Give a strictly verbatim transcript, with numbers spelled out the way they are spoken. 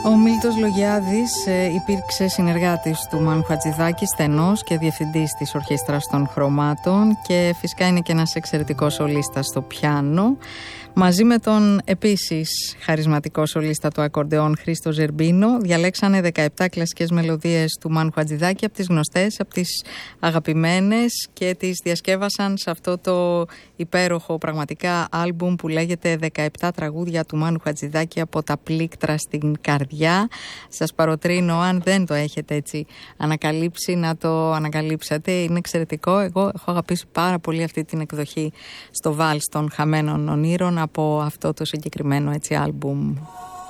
Ο Μίλτος Λογιάδης ε, υπήρξε συνεργάτης του Μάνου Χατζηδάκη, στενός και διευθυντής της Ορχήστρας των Χρωμάτων και φυσικά είναι και ένας εξαιρετικός σολίστας στο πιάνο. Μαζί με τον επίσης χαρισματικό σολίστα του ακορντεόν Χρήστο Ζερμπίνο διαλέξανε δεκαεπτά κλασικές μελωδίες του Μάνου Χατζηδάκη, από τις γνωστές, από τις αγαπημένες, και τις διασκεύασαν σε αυτό το υπέροχο πραγματικά άλμπουμ που λέγεται δεκαεπτά τραγούδια του Μάνου Χατζηδάκη από τα πλήκτρα στην καρδιά. Σας παροτρύνω, αν δεν το έχετε έτσι ανακαλύψει, να το ανακαλύψετε. Είναι εξαιρετικό. Εγώ έχω αγαπήσει πάρα πολύ αυτή την εκδοχή στο Βάλς των Χαμένων Ονείρων από αυτό το συγκεκριμένο έτσι άλμπουμ.